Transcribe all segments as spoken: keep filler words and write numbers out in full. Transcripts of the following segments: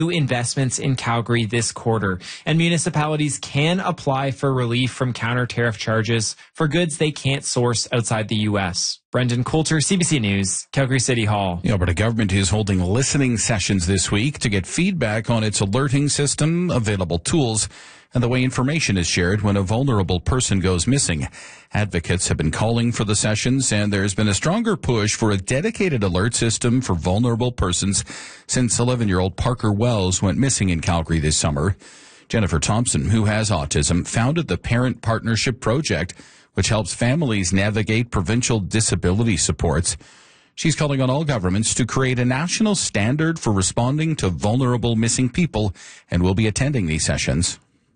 new investments in Calgary this quarter, and municipalities can apply for relief from counter-tariff charges for goods they can't source outside the U S. Brendan Coulter, C B C News, Calgary City Hall. The Alberta government is holding listening sessions this week to get feedback on its alerting system, available tools, and the way information is shared when a vulnerable person goes missing. Advocates have been calling for the sessions, and there's been a stronger push for a dedicated alert system for vulnerable persons since eleven-year-old Parker Wells went missing in Calgary this summer. Jennifer Thompson, who has autism, founded the Parent Partnership Project, which helps families navigate provincial disability supports. She's calling on all governments to create a national standard for responding to vulnerable missing people, and will be attending these sessions.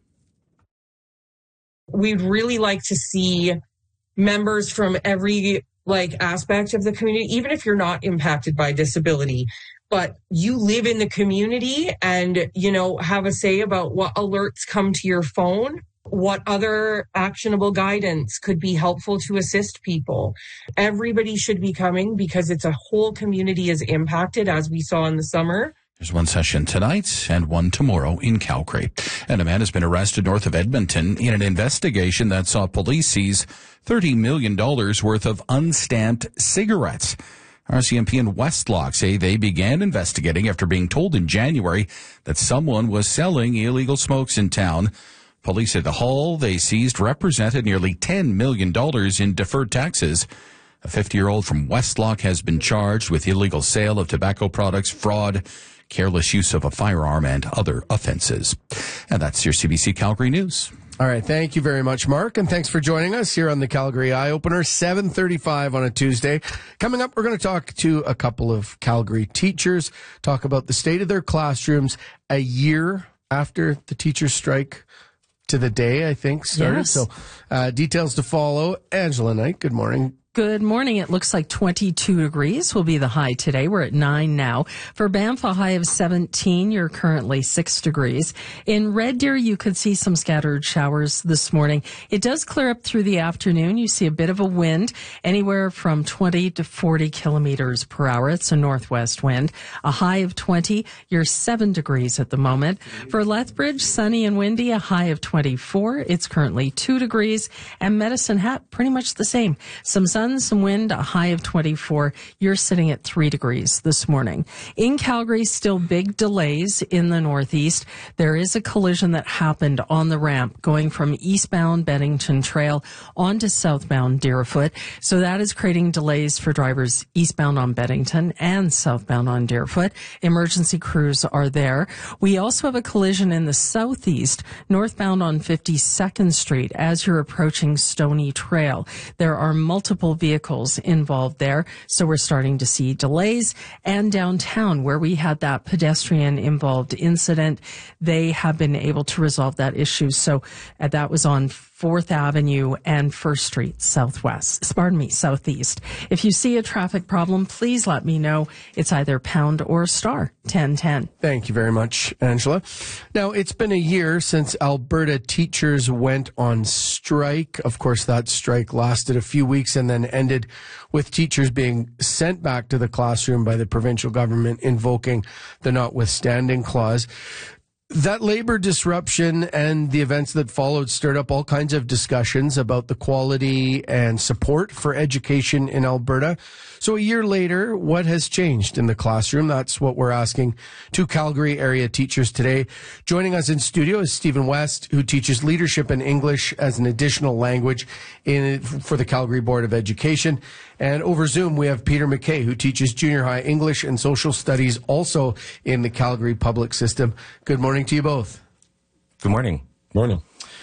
We'd really like to see members from every like aspect of the community, even if you're not impacted by disability, but you live in the community and, you know, have a say about what alerts come to your phone, what other actionable guidance could be helpful to assist people. Everybody should be coming because it's a whole community is impacted, as we saw in the summer. There's one session tonight and one tomorrow in Calgary. And a man has been arrested north of Edmonton in an investigation that saw police seize thirty million dollars worth of unstamped cigarettes. R C M P and Westlock say they began investigating after being told in January that someone was selling illegal smokes in town. Police say the haul they seized represented nearly ten million dollars in deferred taxes. A fifty-year-old from Westlock has been charged with illegal sale of tobacco products, fraud, careless use of a firearm, and other offenses. And that's your C B C Calgary News. All right. Thank you very much, Mark. And thanks for joining us here on the Calgary Eye Opener, seven thirty-five on a Tuesday. Coming up, we're going to talk to a couple of Calgary teachers, talk about the state of their classrooms a year after the teachers' strike to the day, I think, started. Yes. So uh, details to follow. Angela Knight, good morning. Good morning. It looks like twenty-two degrees will be the high today. We're at nine now. For Banff, a high of seventeen. You're currently six degrees. In Red Deer, you could see some scattered showers this morning. It does clear up through the afternoon. You see a bit of a wind, anywhere from twenty to forty kilometers per hour. It's a northwest wind. A high of twenty. You're seven degrees at the moment. For Lethbridge, sunny and windy, a high of twenty-four. It's currently two degrees. And Medicine Hat, pretty much the same. Some sun, some wind, a high of twenty-four. You're sitting at three degrees this morning. In Calgary, still big delays in the northeast. There is a collision that happened on the ramp going from eastbound Bennington Trail onto southbound Deerfoot. So that is creating delays for drivers eastbound on Bennington and southbound on Deerfoot. Emergency crews are there. We also have a collision in the southeast, northbound on fifty-second Street as you're approaching Stony Trail. There are multiple vehicles involved there, so we're starting to see delays. And downtown, where we had that pedestrian involved incident, they have been able to resolve that issue. So uh, that was on fourth Avenue and first Street Southwest, pardon me, Southeast. If you see a traffic problem, please let me know. It's either pound or star ten ten. Thank you very much, Angela. Now, it's been a year since Alberta teachers went on strike. Of course, that strike lasted a few weeks and then ended with teachers being sent back to the classroom by the provincial government invoking the notwithstanding clause. That labor disruption and the events that followed stirred up all kinds of discussions about the quality and support for education in Alberta. So a year later, what has changed in the classroom? That's what we're asking two Calgary area teachers today. Joining us in studio is Stephen West, who teaches leadership and English as an additional language in for the Calgary Board of Education. And over Zoom, we have Peter McKay, who teaches junior high English and social studies also in the Calgary public system. Good morning to you both. Good morning. Morning.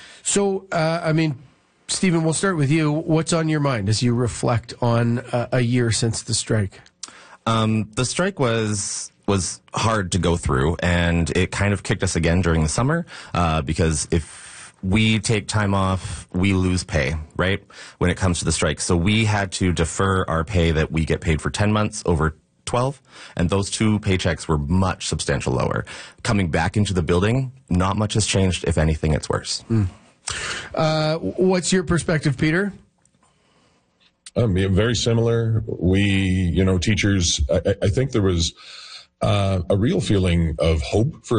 So, uh, I mean, Stephen, we'll start with you. What's on your mind as you reflect on uh, a year since the strike? Um, the strike was was hard to go through, and it kind of kicked us again during the summer uh, because if we take time off, we lose pay, right, when it comes to the strike. So we had to defer our pay that we get paid for ten months over twelve, and those two paychecks were much substantial lower. Coming back into the building, not much has changed. If anything, it's worse. Mm. Uh, what's your perspective, Peter? Um, yeah, very similar. We, you know, teachers, I, I think there was uh, a real feeling of hope for